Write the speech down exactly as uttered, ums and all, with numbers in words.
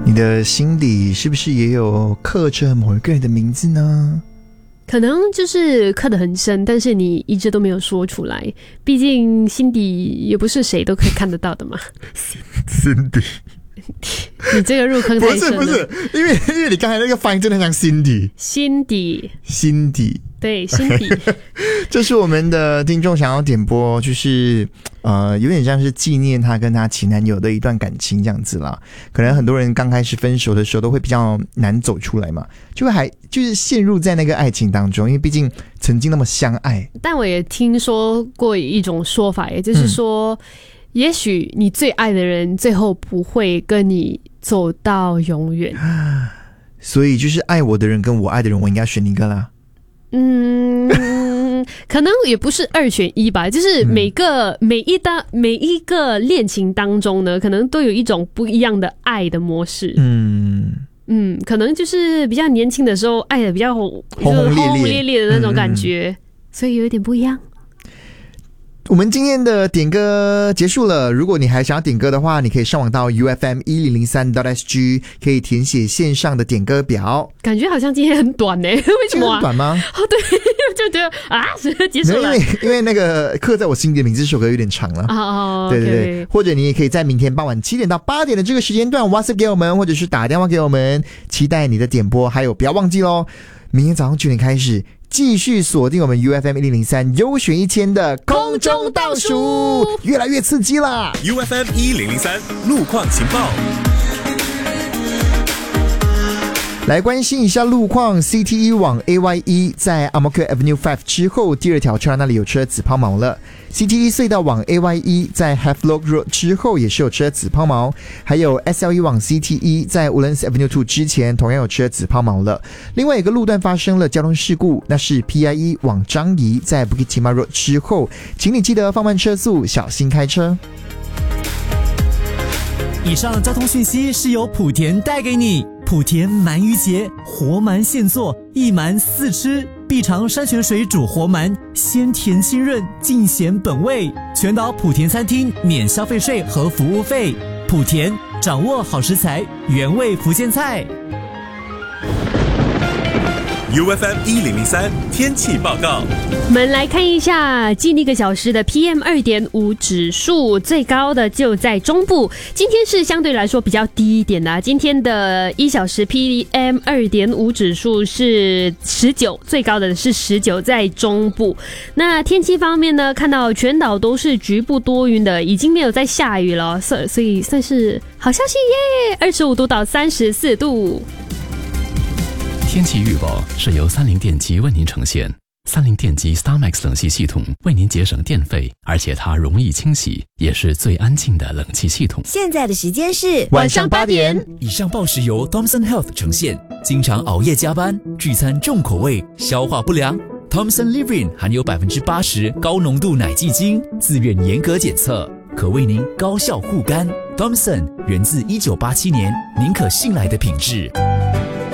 你的心底是不是也有刻着某一个人的名字呢？ 可能就是刻得很深，但是你一直都没有说出来，毕竟心底也不是谁都可以看得到的嘛。 心底你这个入坑太深了。 不是不是，因为因为你刚才那个发音真的很像心底。 心底心底对心底这是我们的听众想要点播，就是呃，有点像是纪念他跟他前男友的一段感情这样子啦。可能很多人刚开始分手的时候都会比较难走出来嘛，就会还就是陷入在那个爱情当中，因为毕竟曾经那么相爱。 但我也听说过一种说法，也就是说、嗯、也许你最爱的人最后不会跟你走到永远， 所以就是爱我的人跟我爱的人，我应该选一个啦。 嗯，可能也不是二选一吧，就是每个、嗯、每一当每一个恋情当中呢，可能都有一种不一样的爱的模式。嗯嗯，可能就是比较年轻的时候爱的比较轰轰烈烈、轰轰烈烈的那种感觉、嗯，所以有一点不一样。 我们今天的点歌结束了，如果你还想要点歌的话，你可以上网到 U F M 一零零三 .S G， 可以填写线上的点歌表。感觉好像今天很短耶，为什么、啊、很短吗？哦，对，就觉得啊，结束了。因为因为那个刻在我心底的名字这首歌有点长了。哦，对对对， okay. 或者你也可以在明天傍晚七点到八点的这个时间段 WhatsApp 给我们，或者是打电话给我们，期待你的点播。还有不要忘记咯，明天早上九点开始继续锁定我们 U F M 一零零三优选一千的空中倒数，越来越刺激啦 ！U F M 一零零三路况情报， 来关心一下路况。C T E 往 A Y E 在 Ang Mo Kio Avenue 五之后，第二条车那里有车子抛锚了。C T E 隧道往 A Y E 在 Havelock Road 之后也是有车子抛锚，还有 S L E 往 C T E 在 Woodlands Avenue 二之前同样有车子抛锚了。另外一个路段发生了交通事故，那是 P I E 往樟宜在 Bukit Timah Road 之后，请你记得放慢车速，小心开车。 以上交通讯息是由莆田带给你。莆田鳗鱼节，活鳗现做，一鳗四吃，必尝山泉水煮活鳗，鲜甜清润，尽显本味。全岛莆田餐厅免消费税和服务费。莆田掌握好食材，原味福建菜。 U F M 一零零三天气报告， 我们来看一下近一个小时的 P M 二点五 指数，最高的就在中部，今天是相对来说比较低一点的、啊、今天的一小时 P M 二点五 指数是十九，最高的是十九，在中部。那天气方面呢，看到全岛都是局部多云的，已经没有在下雨了，所以算是好消息耶，二十五度到三十四度。 天气预报是由三菱电机为您呈现。三菱电机 StarMax 冷气系统为您节省电费，而且它容易清洗，也是最安静的冷气系统。 现在的时间是晚上八点。 以上报时由 Thomson Health 呈现。经常熬夜加班、聚餐重口味、消化不良， Thomson Livrin 含有 百分之八十 高浓度奶蓟精，自愿严格检测，可为您高效护肝。Thomson 源自一九八七年，您可信赖的品质。